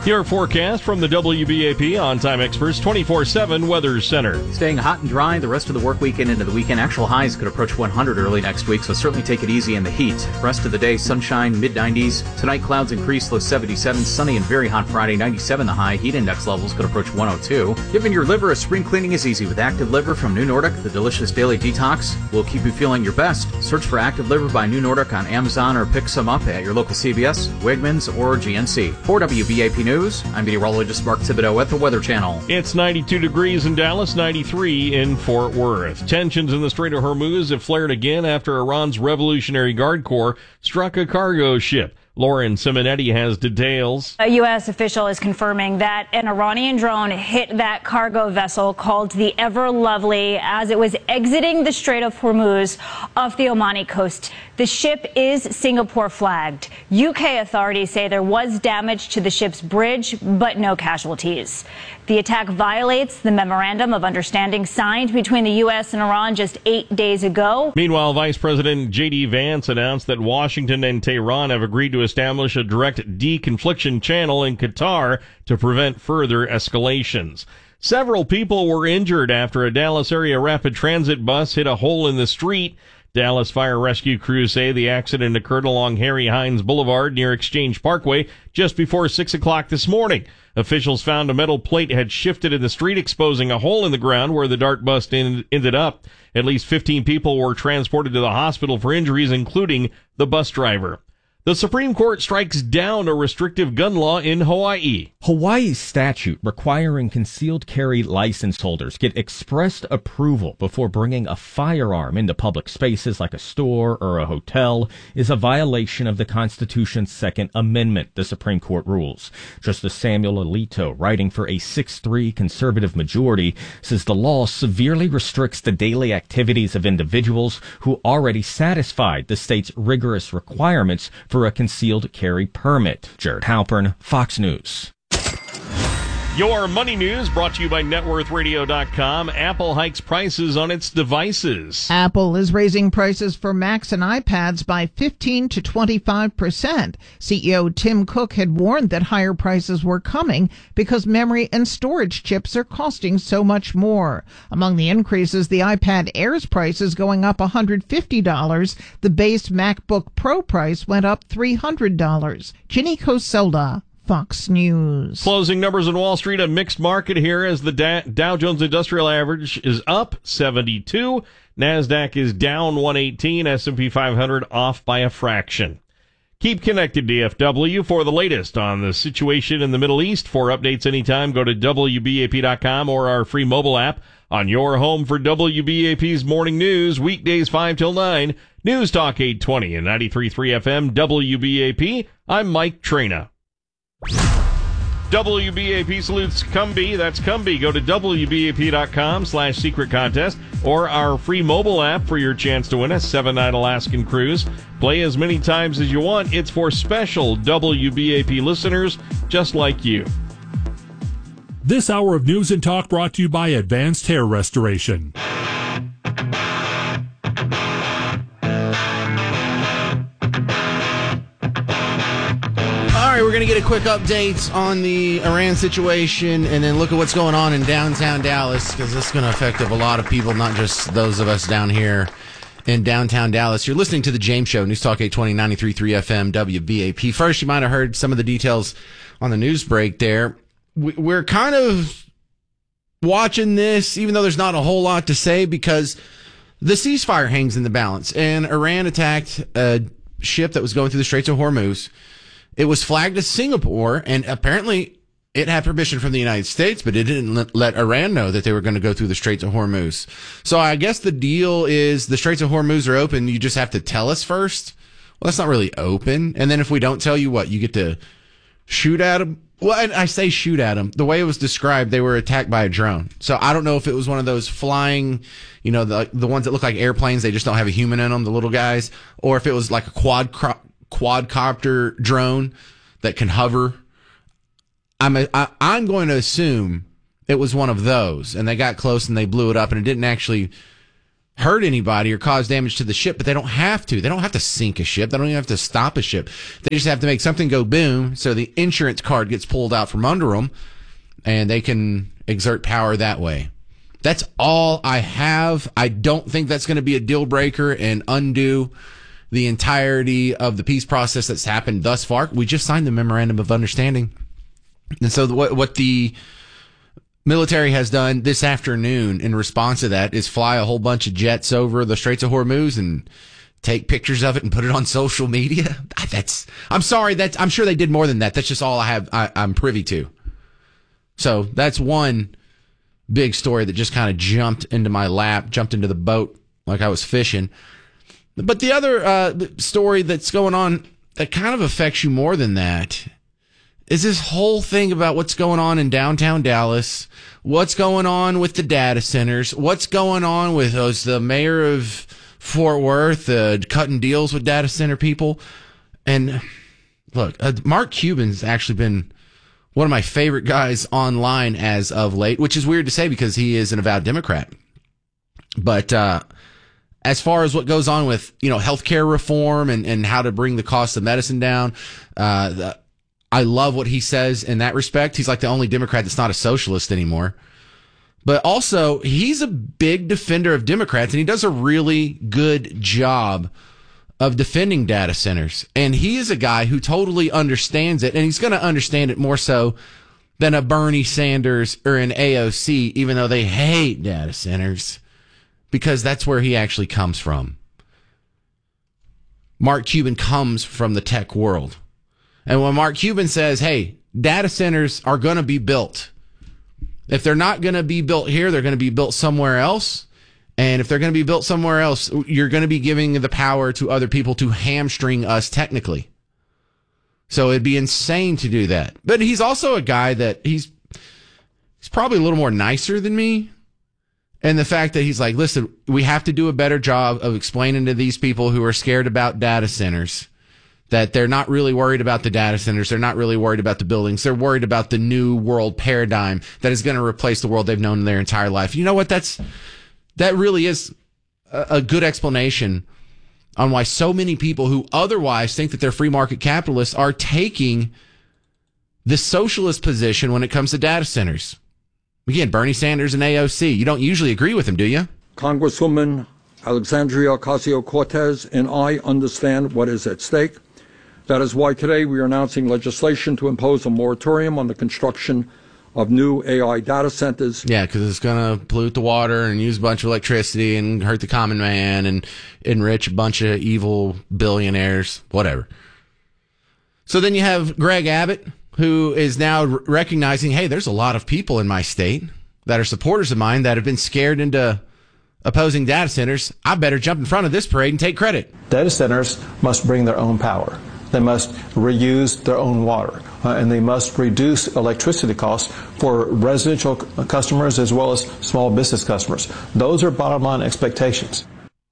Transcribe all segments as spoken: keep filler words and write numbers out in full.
Your forecast from the W B A P On-Time Experts twenty-four seven Weather Center. Staying hot and dry the rest of the work weekend into the weekend. Actual highs could approach one hundred early next week, so certainly take it easy in the heat. Rest of the day, sunshine, mid nineties. Tonight, clouds increase, low seventy-seven. Sunny and very hot Friday, ninety-seven the high. Heat index levels could approach one oh two. Giving your liver a spring cleaning is easy with Active Liver from New Nordic. The delicious daily detox will keep you feeling your best. Search for Active Liver by New Nordic on Amazon or pick some up at your local C V S, Wegmans, or G N C. For W B A P News, I'm meteorologist Mark Thibodeau at the Weather Channel. It's ninety-two degrees in Dallas, ninety-three in Fort Worth. Tensions in the Strait of Hormuz have flared again after Iran's Revolutionary Guard Corps struck a cargo ship. Lauren Simonetti has details. A U S official is confirming that an Iranian drone hit that cargo vessel called the Ever Lovely as it was exiting the Strait of Hormuz off the Omani coast. The ship is Singapore flagged. U K authorities say there was damage to the ship's bridge, but no casualties. The attack violates the memorandum of understanding signed between the U S and Iran just eight days ago. Meanwhile, Vice President J D Vance announced that Washington and Tehran have agreed to establish a direct deconfliction channel in Qatar to prevent further escalations. Several people were injured after a Dallas area rapid transit bus hit a hole in the street. Dallas fire rescue crews say the accident occurred along Harry Hines Boulevard near Exchange Parkway just before six o'clock this morning. Officials found a metal plate had shifted in the street, exposing a hole in the ground where the dart bus in, ended up. At least fifteen people were transported to the hospital for injuries, including the bus driver. The Supreme Court strikes down a restrictive gun law in Hawaii. Hawaii's statute requiring concealed carry license holders get expressed approval before bringing a firearm into public spaces like a store or a hotel is a violation of the Constitution's Second Amendment, the Supreme Court rules. Justice Samuel Alito, writing for a six three conservative majority, says the law severely restricts the daily activities of individuals who already satisfied the state's rigorous requirements for a concealed carry permit. Jared Halpern, Fox News. Your money news brought to you by net worth radio dot com. Apple hikes prices on its devices. Apple is raising prices for Macs and iPads by fifteen to twenty-five percent. C E O Tim Cook had warned that higher prices were coming because memory and storage chips are costing so much more. Among the increases, the iPad Air's price is going up one hundred fifty dollars. The base MacBook Pro price went up three hundred dollars. Ginny Coselda, Fox News. Closing numbers on Wall Street, a mixed market here as the Dow Jones Industrial Average is up seventy-two. NASDAQ is down one eighteen. S and P five hundred off by a fraction. Keep connected, D F W, for the latest on the situation in the Middle East. For updates anytime, go to W B A P dot com or our free mobile app on your home for W B A P's morning news, weekdays five till nine. News Talk eight twenty and ninety-three point three F M W B A P. I'm Mike Trina. W B A P salutes Cumbie. That's Cumbie. Go to W B A P dot com slash secret contest or our free mobile app for your chance to win a seven-night Alaskan cruise. Play as many times as you want. It's for special W B A P listeners just like you. This hour of news and talk brought to you by Advanced Hair Restoration. We're going to get a quick update on the Iran situation and then look at what's going on in downtown Dallas, because this is going to affect a lot of people, not just those of us down here in downtown Dallas. You're listening to The James Show, News Talk eight twenty, ninety-three point three F M, W B A P. First, you might have heard some of the details on the news break there. We're kind of watching this, even though there's not a whole lot to say, because the ceasefire hangs in the balance. And Iran attacked a ship that was going through the Straits of Hormuz. It was flagged as Singapore, and apparently it had permission from the United States, but it didn't let Iran know that they were going to go through the Straits of Hormuz. So I guess the deal is the Straits of Hormuz are open. You just have to tell us first. Well, that's not really open. And then if we don't tell you, what, you get to shoot at them? Well, and I say shoot at them. The way it was described, they were attacked by a drone. So I don't know if it was one of those flying, you know, the the ones that look like airplanes. They just don't have a human in them, the little guys. Or if it was like a quad quadcopter drone that can hover. I'm a, I, I'm going to assume it was one of those, and they got close and they blew it up, and it didn't actually hurt anybody or cause damage to the ship, but they don't have to. They don't have to sink a ship. They don't even have to stop a ship. They just have to make something go boom so the insurance card gets pulled out from under them and they can exert power that way. That's all I have. I don't think that's going to be a deal breaker and undo the entirety of the peace process that's happened thus far. We just signed the memorandum of understanding. And so what, what the military has done this afternoon in response to that is fly a whole bunch of jets over the Straits of Hormuz and take pictures of it and put it on social media. That's, I'm sorry, that's, I'm sure they did more than that. That's just all I have, I, I'm privy to. So that's one big story that just kind of jumped into my lap, jumped into the boat like I was fishing. But the other uh, story that's going on that kind of affects you more than that is this whole thing about what's going on in downtown Dallas, what's going on with the data centers, what's going on with those, the mayor of Fort Worth uh, cutting deals with data center people. And look, uh, Mark Cuban's actually been one of my favorite guys online as of late, which is weird to say because he is an avowed Democrat. But uh, as far as what goes on with, you know, healthcare reform and, and how to bring the cost of medicine down, uh, the, I love what he says in that respect. He's like the only Democrat that's not a socialist anymore. But also, he's a big defender of Democrats, and he does a really good job of defending data centers. And he is a guy who totally understands it, and he's going to understand it more so than a Bernie Sanders or an A O C, even though they hate data centers, because that's where he actually comes from. Mark Cuban comes from the tech world. And when Mark Cuban says, hey, data centers are going to be built. If they're not going to be built here, they're going to be built somewhere else. And if they're going to be built somewhere else, you're going to be giving the power to other people to hamstring us technically. So it'd be insane to do that. But he's also a guy that he's he's probably a little more nicer than me. And the fact that he's like, listen, we have to do a better job of explaining to these people who are scared about data centers that they're not really worried about the data centers. They're not really worried about the buildings. They're worried about the new world paradigm that is going to replace the world they've known in their entire life. You know what? That's That really is a good explanation on why so many people who otherwise think that they're free market capitalists are taking the socialist position when it comes to data centers. Again, Bernie Sanders and A O C. You don't usually agree with them, do you? Congresswoman Alexandria Ocasio-Cortez and I understand what is at stake. That is why today we are announcing legislation to impose a moratorium on the construction of new A I data centers. Yeah, because it's going to pollute the water and use a bunch of electricity and hurt the common man and enrich a bunch of evil billionaires, whatever. So then you have Greg Abbott, who is now recognizing, hey, there's a lot of people in my state that are supporters of mine that have been scared into opposing data centers. I better jump in front of this parade and take credit. Data centers must bring their own power. They must reuse their own water, uh, and they must reduce electricity costs for residential c- customers as well as small business customers. Those are bottom line expectations.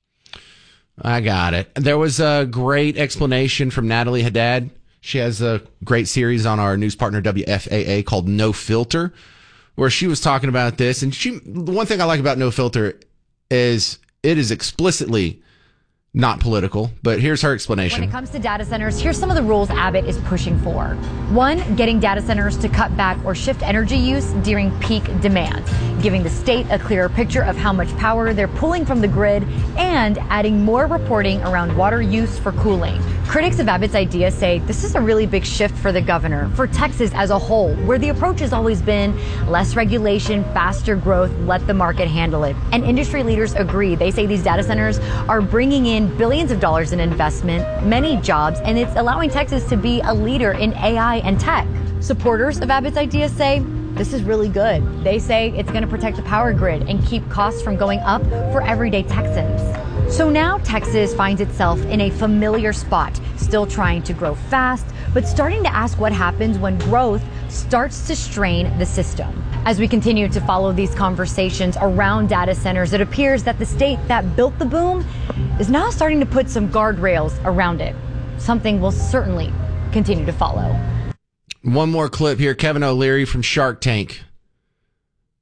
I got it. There was a great explanation from Natalie Haddad. She has a great series on our news partner W F A A called No Filter, where she was talking about this. And she, the one thing I like about No Filter is it is explicitly not political, but here's her explanation. When it comes to data centers, here's some of the rules Abbott is pushing for. One, getting data centers to cut back or shift energy use during peak demand, giving the state a clearer picture of how much power they're pulling from the grid, and adding more reporting around water use for cooling. Critics of Abbott's idea say this is a really big shift for the governor, for Texas as a whole, where the approach has always been less regulation, faster growth, let the market handle it. And industry leaders agree. They say these data centers are bringing in billions of dollars in investment, many jobs, and it's allowing Texas to be a leader in A I and tech. Supporters of Abbott's idea say this is really good. They say it's going to protect the power grid and keep costs from going up for everyday Texans. So now Texas finds itself in a familiar spot, still trying to grow fast, but starting to ask what happens when growth starts to strain the system. As we continue to follow these conversations around data centers, it appears that the state that built the boom is now starting to put some guardrails around it. Something we'll certainly continue to follow. One more clip here. Kevin O'Leary from Shark Tank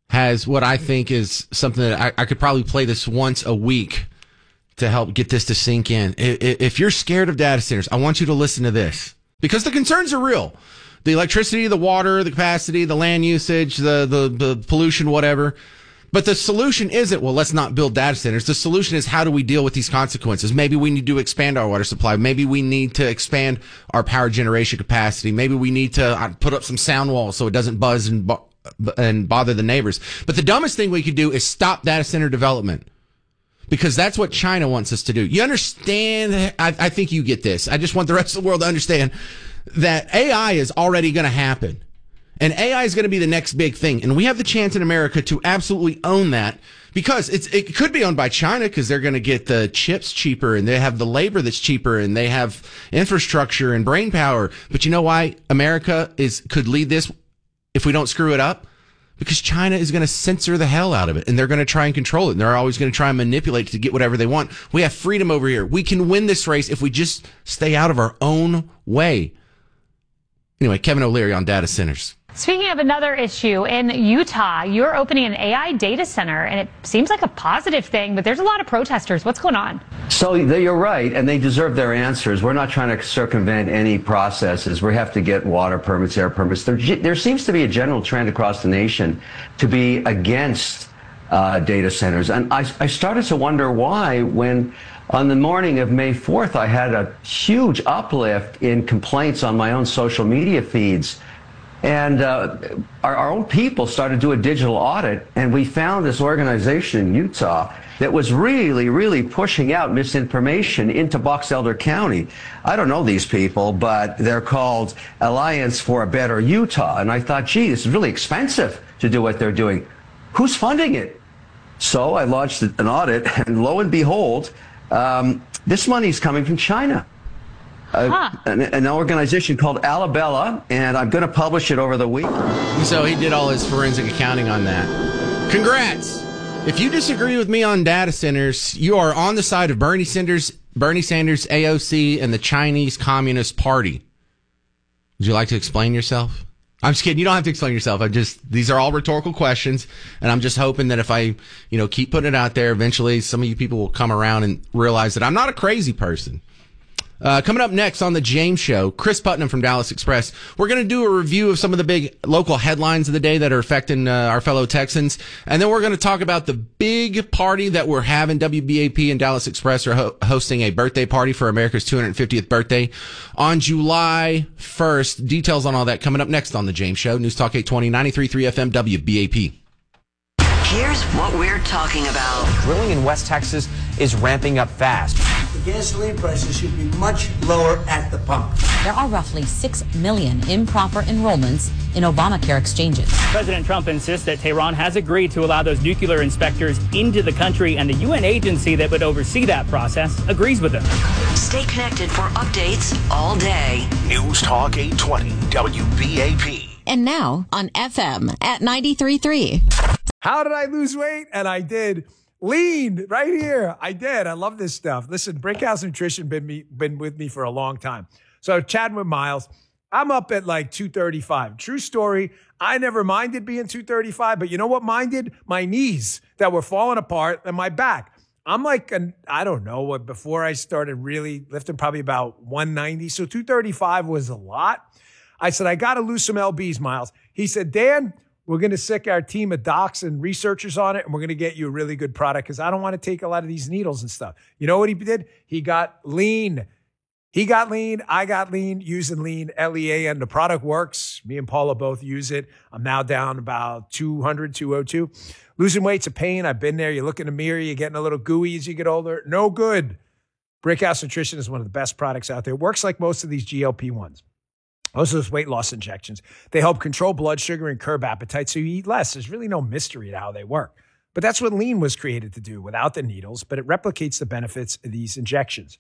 has what I think is something that I, I could probably play this once a week to help get this to sink in. If, if you're scared of data centers, I want you to listen to this because the concerns are real. The electricity, the water, the capacity, the land usage, the, the, the pollution, whatever. But the solution isn't, well, let's not build data centers. The solution is how do we deal with these consequences? Maybe we need to expand our water supply. Maybe we need to expand our power generation capacity. Maybe we need to put up some sound walls so it doesn't buzz and, bo- and bother the neighbors. But the dumbest thing we could do is stop data center development. Because that's what China wants us to do. You understand? I, I think you get this. I just want the rest of the world to understand that A I is already going to happen. And A I is going to be the next big thing. And we have the chance in America to absolutely own that because it's, it could be owned by China because they're going to get the chips cheaper and they have the labor that's cheaper and they have infrastructure and brain power. But you know why America is could lead this if we don't screw it up? Because China is going to censor the hell out of it and they're going to try and control it. And they're always going to try and manipulate it to get whatever they want. We have freedom over here. We can win this race if we just stay out of our own way. Anyway, Kevin O'Leary on data centers. Speaking of another issue, in Utah, you're opening an A I data center, and it seems like a positive thing, but there's a lot of protesters. What's going on? So you're right, and they deserve their answers. We're not trying to circumvent any processes. We have to get water permits, air permits. There, there seems to be a general trend across the nation to be against uh, data centers. And I, I started to wonder why when on the morning of May fourth, I had a huge uplift in complaints on my own social media feeds. And uh, our, our own people started to do a digital audit, and we found this organization in Utah that was really, really pushing out misinformation into Box Elder County. I don't know these people, but they're called Alliance for a Better Utah. And I thought, gee, this is really expensive to do what they're doing. Who's funding it? So I launched an audit, and lo and behold, um, this money is coming from China. Uh, huh. an, an organization called Alabella, and I'm going to publish it over the week. So he did all his forensic accounting on that. Congrats! If you disagree with me on data centers, you are on the side of Bernie Sanders, Bernie Sanders, A O C, and the Chinese Communist Party. Would you like to explain yourself? I'm just kidding. You don't have to explain yourself. I just these are all rhetorical questions, and I'm just hoping that if I, you know, keep putting it out there, eventually some of you people will come around and realize that I'm not a crazy person. Uh, coming up next on the James Show, Chris Putnam from Dallas Express. We're going to do a review of some of the big local headlines of the day that are affecting uh, our fellow Texans. And then we're going to talk about the big party that we're having. W B A P and Dallas Express are ho- hosting a birthday party for America's two hundred fiftieth birthday on July first. Details on all that coming up next on the James Show. News Talk eight twenty, ninety-three point three F M, W B A P. Here's what we're talking about. Drilling in West Texas is ramping up fast. The gasoline prices should be much lower at the pump. There are roughly six million improper enrollments in Obamacare exchanges. President Trump insists that Tehran has agreed to allow those nuclear inspectors into the country, and the U N agency that would oversee that process agrees with him. Stay connected for updates all day. News Talk eight twenty W B A P. And now on F M at ninety-three point three. How did I lose weight? And I did. Lean right here. I did. I love this stuff. Listen, Brickhouse Nutrition been me been with me for a long time. So chatting with Miles, I'm up at like two thirty-five. True story. I never minded being two thirty-five, but you know what minded? My knees that were falling apart and my back. I'm like, an, I don't know what, before I started really lifting, probably about one ninety. So two thirty-five was a lot. I said, I got to lose some L Bs, Miles. He said, Dan, we're going to sick our team of docs and researchers on it, and we're going to get you a really good product because I don't want to take a lot of these needles and stuff. You know what he did? He got lean. He got lean. I got lean using lean, L E A N. The product works. Me and Paula both use it. I'm now down about two hundred, two oh two. Losing weight's a pain. I've been there. You look in the mirror, you're getting a little gooey as you get older. No good. Brickhouse Nutrition is one of the best products out there. It works like most of these G L P ones. Most of those weight loss injections, they help control blood sugar and curb appetite so you eat less. There's really no mystery to how they work. But that's what lean was created to do without the needles, but it replicates the benefits of these injections.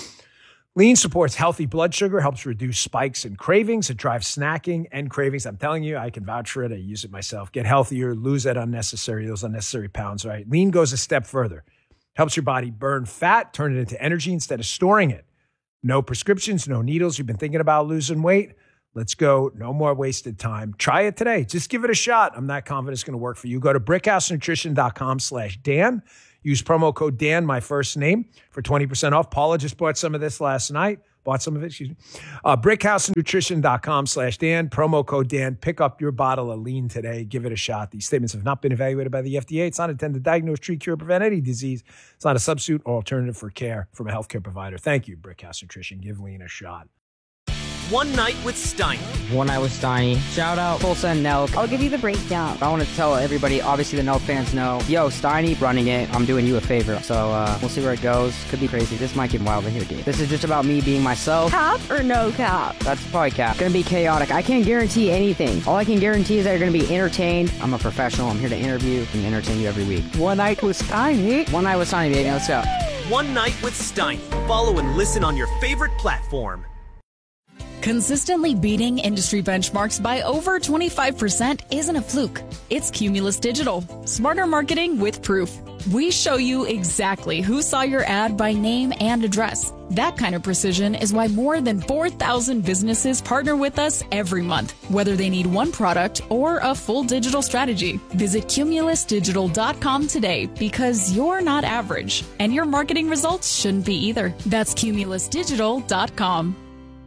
Lean supports healthy blood sugar, helps reduce spikes and cravings. It drives snacking and cravings. I'm telling you, I can vouch for it. I use it myself. Get healthier, lose that unnecessary, those unnecessary pounds, right? Lean goes a step further. Helps your body burn fat, turn it into energy instead of storing it. No prescriptions, no needles. You've been thinking about losing weight? Let's go. No more wasted time. Try it today. Just give it a shot. I'm not confident it's going to work for you. Go to brickhousenutrition.com slash Dan. Use promo code Dan, my first name, for twenty percent off. Paula just bought some of this last night. Bought some of it, excuse me. Uh, brickhousenutrition.com slash Dan. Promo code Dan. Pick up your bottle of lean today. Give it a shot. These statements have not been evaluated by the F D A. It's not intended to diagnose, treat, cure, or prevent any disease. It's not a substitute or alternative for care from a healthcare provider. Thank you, Brickhouse Nutrition. Give lean a shot. One Night with Steiny. One Night with Steiny. Shout out Full Send Nelk. I'll give you the breakdown. I want to tell everybody, obviously the Nelk fans know, yo, Steiny running it. I'm doing you a favor. So uh, we'll see where it goes. Could be crazy. This might get wild in here, dude. This is just about me being myself. Cap or no cap? That's probably cap. Gonna be chaotic. I can't guarantee anything. All I can guarantee is that you're gonna be entertained. I'm a professional. I'm here to interview and entertain you every week. One Night with Steiny. One Night with Steiny, baby. Let's go. One Night with Steiny. Follow and listen on your favorite platform. Consistently beating industry benchmarks by over twenty-five percent isn't a fluke. It's Cumulus Digital. Smarter marketing with proof. We show you exactly who saw your ad by name and address. That kind of precision is why more than four thousand businesses partner with us every month, whether they need one product or a full digital strategy. Visit cumulus digital dot com today because you're not average, and your marketing results shouldn't be either. That's cumulus digital dot com.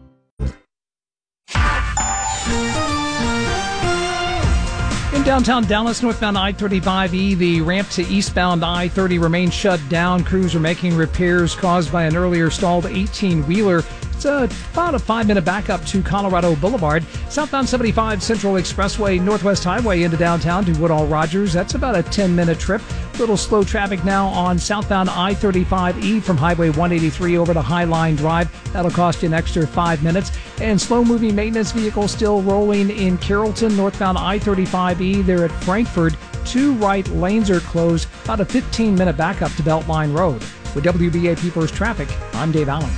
In downtown Dallas, northbound I thirty-five E, the ramp to eastbound I thirty remains shut down. Crews are making repairs caused by an earlier stalled eighteen-wheeler. It's a, about a five-minute backup to Colorado Boulevard. Southbound seventy-five Central Expressway, Northwest Highway into downtown to Woodall Rogers. That's about a ten-minute trip. Little slow traffic now on southbound I thirty-five E from Highway one eighty-three over to Highline Drive. That'll cost you an extra five minutes. And slow-moving maintenance vehicles still rolling in Carrollton, northbound I thirty-five E. There at Frankford. Two right lanes are closed. About a fifteen-minute backup to Beltline Road. With W B A P First Traffic, I'm Dave Allen.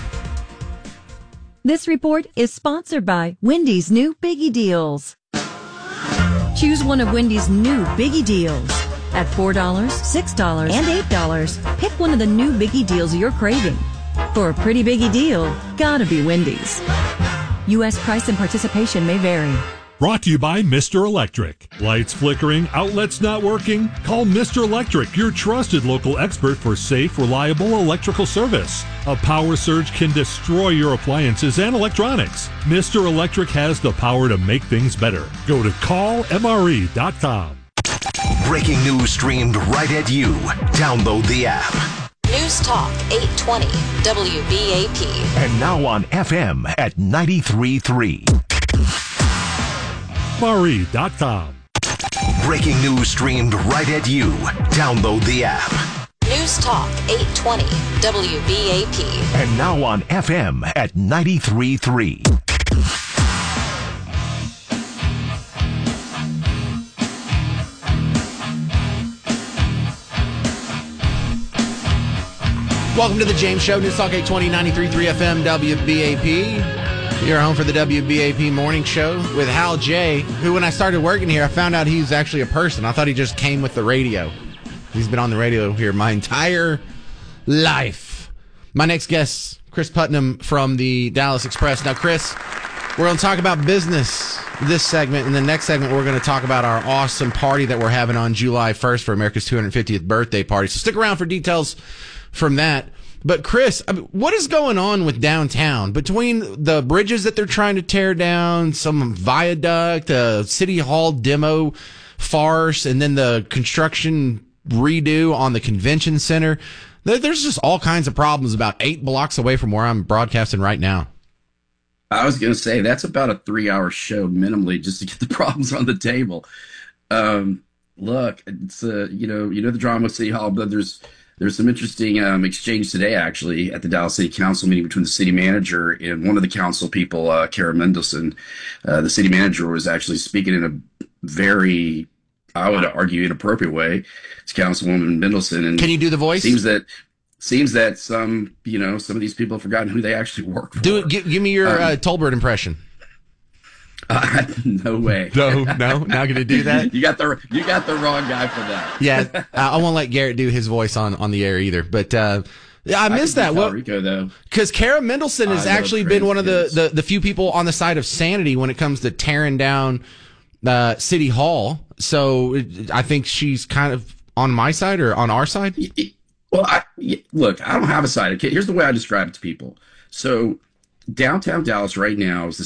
This report is sponsored by Wendy's new Biggie Deals. Choose one of Wendy's new Biggie Deals. At four dollars, six dollars, and eight dollars, pick one of the new Biggie Deals you're craving. For a pretty biggie deal, gotta be Wendy's. U S price and participation may vary. Brought to you by Mister Electric. Lights flickering, outlets not working? Call Mister Electric, your trusted local expert for safe, reliable electrical service. A power surge can destroy your appliances and electronics. Mister Electric has the power to make things better. Go to call M R E dot com. Breaking news streamed right at you. Download the app. News Talk eight twenty W B A P. And now on F M at ninety-three point three. M R E dot com. Breaking news streamed right at you. Download the app. News Talk eight twenty W B A P. And now on F M at ninety-three point three. Welcome to the James Show, News Talk eight twenty, ninety-three point three F M, W B A P. You're home for the W B A P Morning Show with Hal J, who, when I started working here, I found out he's actually a person. I thought he just came with the radio. He's been on the radio here my entire life. My next guest, Chris Putnam from the Dallas Express. Now, Chris, we're going to talk about business this segment. In the next segment, we're going to talk about our awesome party that we're having on July first for America's two hundred fiftieth birthday party. So stick around for details from that. But Chris, I mean, what is going on with downtown? Between the bridges that they're trying to tear down, some viaduct, a city hall demo farce, and then the construction redo on the convention center, there's just all kinds of problems about eight blocks away from where I'm broadcasting right now. I was going to say that's about a three-hour show minimally just to get the problems on the table. Um, look, it's uh, you know you know the drama with City Hall, but there's There's some interesting um, exchange today, actually, at the Dallas City Council meeting between the city manager and one of the council people, uh, Kara Mendelson. Uh, the city manager was actually speaking in a very, I would argue, inappropriate way. It's Councilwoman Mendelson. And can you do the voice? Seems that seems that some, you know, some of these people have forgotten who they actually work for. Do it. Give, give me your um, uh, Tolbert impression. Uh, no way. No, no, not going to do that. you got the you got the wrong guy for that. Yeah, I, I won't let Garrett do his voice on, on the air either. But uh, Yeah, I missed that. Well, Rico though, because Kara Mendelson has I love actually been one of the, kids. the the few people on the side of sanity when it comes to tearing down uh, City Hall. So it, I think she's kind of on my side or on our side. Well, I, look, I don't have a side. Okay, here's the way I describe it to people. So downtown Dallas right now is the